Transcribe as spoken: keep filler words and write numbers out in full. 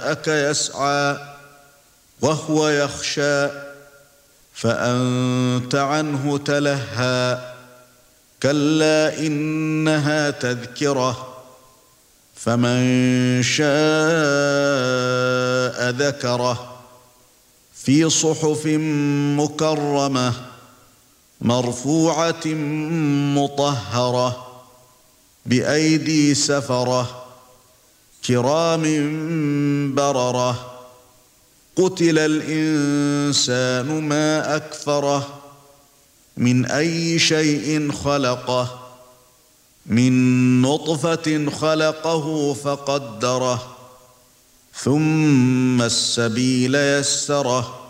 جاءك يسعى وهو يخشى فأنت عنه تلهى كلا إنها تذكرة فمن شاء ذكره في صحف مكرمة مرفوعة مطهرة بأيدي سفرة كرام بررة قتل الإنسان ما أكفره من أي شيء خلقه من نطفة خلقه فقدره ثم السبيل يسره